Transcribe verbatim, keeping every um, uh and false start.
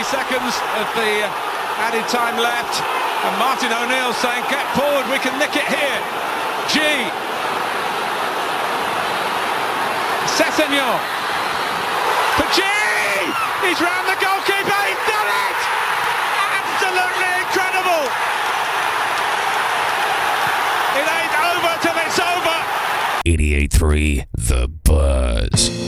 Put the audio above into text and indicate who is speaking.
Speaker 1: seconds of the added time left, and Martin O'Neill saying, get forward, we can nick it here. G. Sessegnon for G. He's round the goalkeeper, he's done it! Absolutely incredible! It ain't over till it's over!
Speaker 2: eighty-eight point three The Buzz.